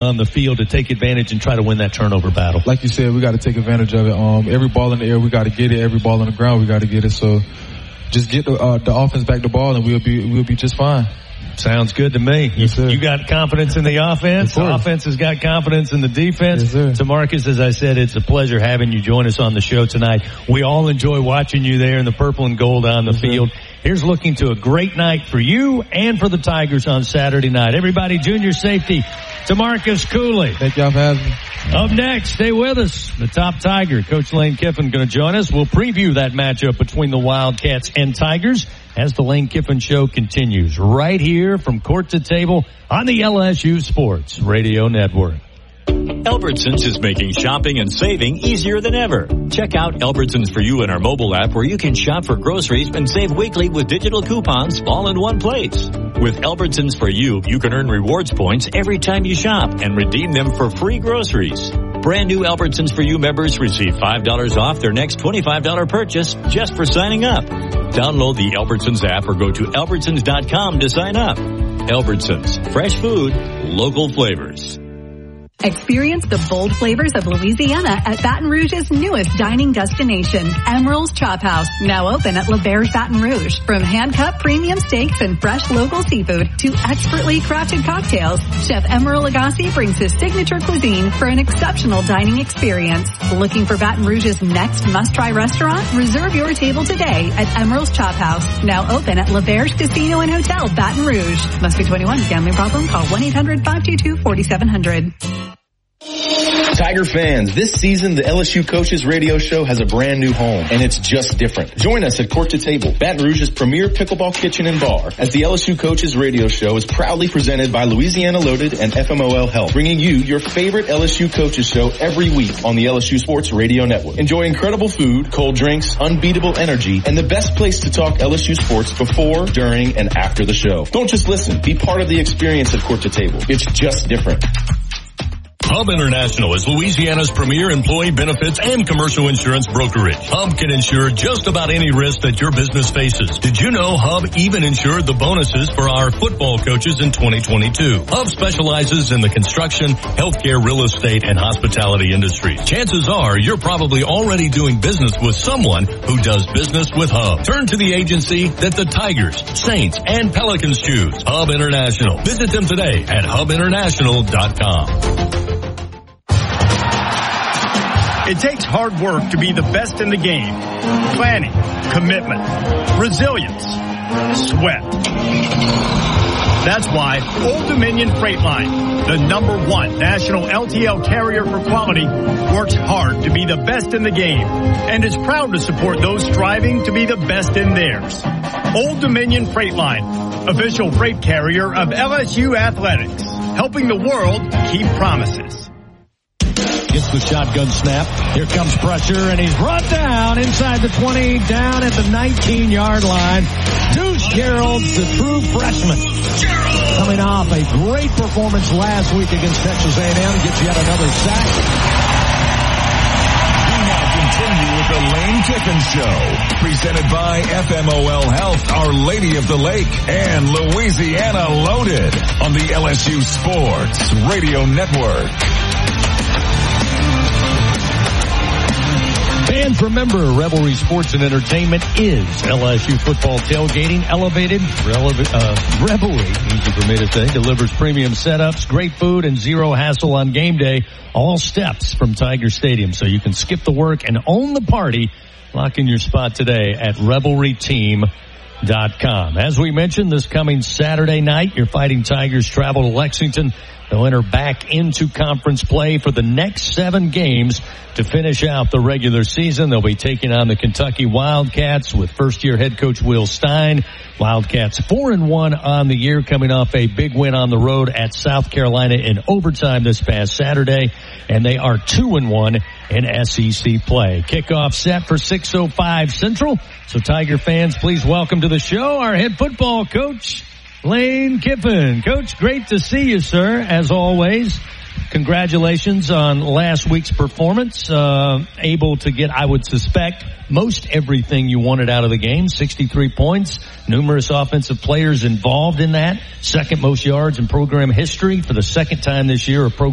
on the field to take advantage and try to win that turnover battle? Like you said, we got to take advantage of it. Every ball in the air, we got to get it. Every ball on the ground, we got to get it. So just get the offense back the ball, and we'll be just fine. Sounds good to me. Yes, you got confidence in the offense. The offense has got confidence in the defense. Yes, so, Marcus, as I said, it's a pleasure having you join us on the show tonight. We all enjoy watching you there in the purple and gold on the field. Here's looking to a great night for you and for the Tigers on Saturday night. Everybody, junior safety to Marcus Cooley. Thank y'all for having me. Up next, stay with us. The top Tiger, Coach Lane Kiffin, going to join us. We'll preview that matchup between the Wildcats and Tigers as the Lane Kiffin Show continues right here from court to table on the LSU Sports Radio Network. Albertsons is making shopping and saving easier than ever. Check out Albertsons For You in our mobile app, where you can shop for groceries and save weekly with digital coupons all in one place. With Albertsons For You, you can earn rewards points every time you shop and redeem them for free groceries. Brand new Albertsons For You members receive $5 off their next $25 purchase just for signing up. Download the Albertsons app or go to Albertsons.com to sign up. Albertsons, fresh food, local flavors. Experience the bold flavors of Louisiana at Baton Rouge's newest dining destination, Emeril's Chop House, now open at L'Auberge Baton Rouge. From hand-cut premium steaks and fresh local seafood to expertly crafted cocktails, Chef Emeril Lagasse brings his signature cuisine for an exceptional dining experience. Looking for Baton Rouge's next must-try restaurant? Reserve your table today at Emeril's Chop House, now open at L'Auberge Casino and Hotel, Baton Rouge. Must be 21. Gambling problem? Call 1-800-522-4700. Tiger fans, this season the LSU Coaches Radio Show has a brand new home, and it's just different. Join us at Court to Table, Baton Rouge's premier pickleball kitchen and bar, as the LSU Coaches Radio Show is proudly presented by Louisiana Loaded and FMOL Health, bringing you your favorite LSU Coaches show every week on the LSU Sports Radio Network. Enjoy incredible food, cold drinks, unbeatable energy, and the best place to talk LSU sports before, during, and after the show. Don't just listen. Be part of the experience at Court to Table. It's just different. Hub International is Louisiana's premier employee benefits and commercial insurance brokerage. Hub can insure just about any risk that your business faces. Did you know Hub even insured the bonuses for our football coaches in 2022? Hub specializes in the construction, healthcare, real estate, and hospitality industries. Chances are you're probably already doing business with someone who does business with Hub. Turn to the agency that the Tigers, Saints, and Pelicans choose. Hub International. Visit them today at hubinternational.com. It takes hard work to be the best in the game. Planning, commitment, resilience, sweat. That's why Old Dominion Freight Line, the #1 national LTL carrier for quality, works hard to be the best in the game and is proud to support those striving to be the best in theirs. Old Dominion Freight Line, official freight carrier of LSU Athletics, helping the world keep promises. Gets the shotgun snap. Here comes pressure, and he's run down inside the 20, down at the 19-yard line. Deuce Gerald's the true freshman. Coming off a great performance last week against Texas A&M. Gets yet another sack. We now continue with the Lane Kiffin Show, presented by FMOL Health, Our Lady of the Lake, and Louisiana Loaded on the LSU Sports Radio Network. Fans, remember, Revelry Sports and Entertainment is LSU football tailgating. Elevated Revelry, easy for me to say, delivers premium setups, great food, and zero hassle on game day. All steps from Tiger Stadium, so you can skip the work and own the party. Lock in your spot today at RevelryTeam.com. As we mentioned, this coming Saturday night, your Fighting Tigers travel to Lexington. They'll enter back into conference play for the next 7 games to finish out the regular season. They'll be taking on the Kentucky Wildcats with first-year head coach Will Stein. Wildcats 4-1 on the year, coming off a big win on the road at South Carolina in overtime this past Saturday, and they are 2-1 in SEC play. Kickoff set for 6:05 Central. So Tiger fans, please welcome to the show our head football coach, Lane Kiffin. Coach, great to see you, sir, as always. Congratulations on last week's performance. Able to get, I would suspect, most everything you wanted out of the game. 63 points, numerous offensive players involved in that. Second most yards in program history for the second time this year. A program